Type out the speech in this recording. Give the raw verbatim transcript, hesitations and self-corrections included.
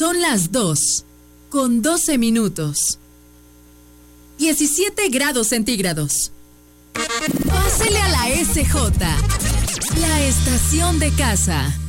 Son las dos, con doce minutos. diecisiete grados centígrados. Pásele a la S J, la estación de casa.